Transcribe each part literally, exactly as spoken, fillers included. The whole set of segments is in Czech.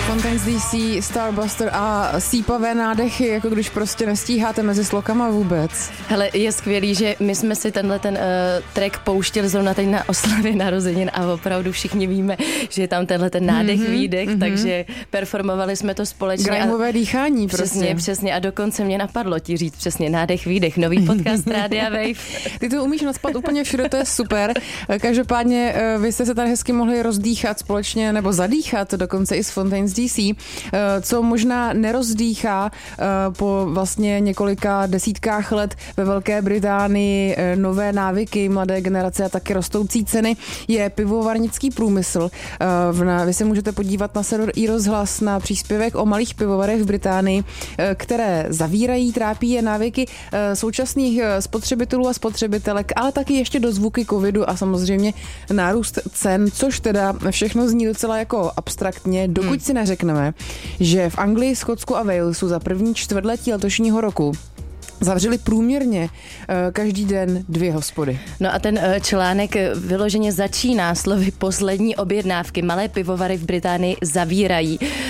Fontaines D C, Starbuster a sípavé nádechy, jako když prostě nestíháte mezi slokama vůbec. Hele, je skvělý, že my jsme si tenhle ten uh, track pouštěli zrovna teď na oslavě narozenin a opravdu všichni víme, že je tam tenhle ten nádech, mm-hmm, výdech, mm-hmm. takže performovali jsme to společně. Grimeové dýchání prostě. Přesně, přesně a dokonce mě napadlo ti říct přesně nádech, výdech, nový podcast Rádia Wave. Ty to umíš nacpat úplně všude, to je super. Každopádně vy jste se tady hezky mohli rozdýchat společně nebo zadýchat dokonce i s Fontaines D C, co možná nerozdýchá po vlastně několika desítkách let ve Velké Británii nové návyky mladé generace a taky rostoucí ceny, je pivovarnický průmysl. Vy se můžete podívat na server iRozhlas na příspěvek o malých pivovarech v Británii, které zavírají, trápí je návyky současných spotřebitelů a spotřebitelek, ale taky ještě dozvuky covidu a samozřejmě nárůst cen, což teda všechno zní docela jako abstraktně, dokud hmm. si neřekneme, že v Anglii, Skotsku a Walesu za první čtvrtletí letošního roku zavřeli průměrně uh, každý den dvě hospody. No a ten uh, článek vyloženě začíná slovy poslední objednávky. Malé pivovary v Británii zavírají. Uh,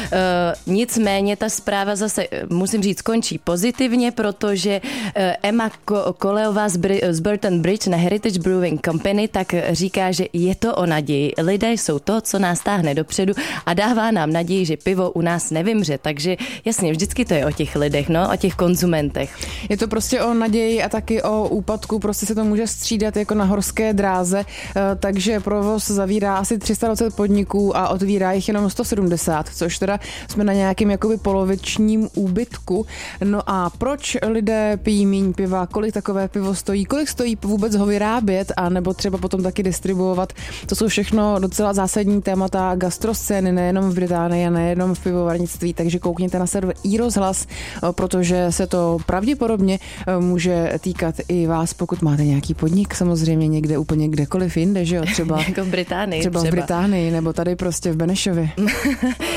nicméně ta zpráva zase, musím říct, končí pozitivně, protože uh, Emma Kolejová z, Br- z Burton Bridge na Heritage Brewing Company tak říká, že je to o naději. Lidé jsou to, co nás táhne dopředu a dává nám naději, že pivo u nás nevymře. Takže jasně, vždycky to je o těch lidech, no, o těch konzumentech. Je to prostě o naději a taky o úpadku, prostě se to může střídat jako na horské dráze, takže provoz zavírá asi tři sta dvacet podniků a otvírá jich jenom sto sedmdesát, což teda jsme na nějakým jakoby polovičním úbytku. No a proč lidé pijí míň piva, kolik takové pivo stojí, kolik stojí vůbec ho vyrábět a nebo třeba potom taky distribuovat, to jsou všechno docela zásadní témata gastroscény, nejenom v Británii a nejenom v pivovarnictví, takže koukněte na server iRozhlas, protože se to pravděpodobně může týkat i vás, pokud máte nějaký podnik, samozřejmě někde úplně kdekoliv jinde, že jo, třeba jako v Británii. Třeba, třeba v Británii, nebo tady prostě v Benešově.